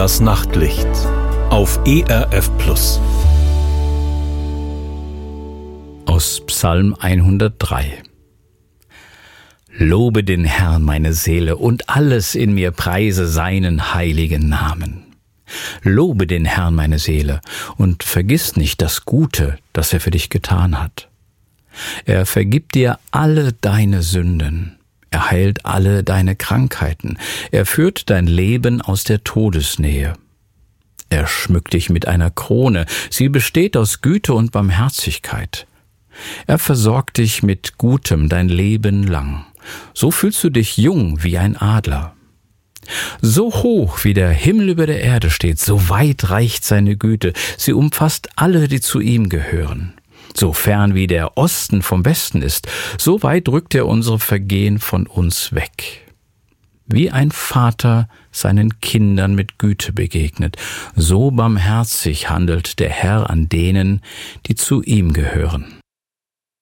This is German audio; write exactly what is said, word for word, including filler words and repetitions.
Das Nachtlicht auf E R F Plus. Aus Psalm hundertdrei. Lobe den Herrn, meine Seele, und alles in mir preise seinen heiligen Namen. Lobe den Herrn, meine Seele, und vergiss nicht das Gute, das er für dich getan hat. Er vergibt dir alle deine Sünden. Er heilt alle deine Krankheiten. Er führt dein Leben aus der Todesnähe. Er schmückt dich mit einer Krone. Sie besteht aus Güte und Barmherzigkeit. Er versorgt dich mit Gutem dein Leben lang. So fühlst du dich jung wie ein Adler. So hoch wie der Himmel über der Erde steht, so weit reicht seine Güte. Sie umfasst alle, die zu ihm gehören. So fern wie der Osten vom Westen ist, so weit rückt er unsere Vergehen von uns weg. Wie ein Vater seinen Kindern mit Güte begegnet, so barmherzig handelt der Herr an denen, die zu ihm gehören.